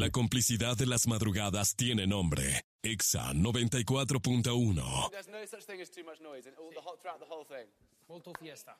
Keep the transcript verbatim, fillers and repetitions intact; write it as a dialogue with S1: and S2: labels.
S1: La complicidad de las madrugadas tiene nombre. Exa noventa y cuatro punto uno.
S2: There's no such thing as too much noise and all the whole, throughout the whole thing.
S3: Molto fiesta.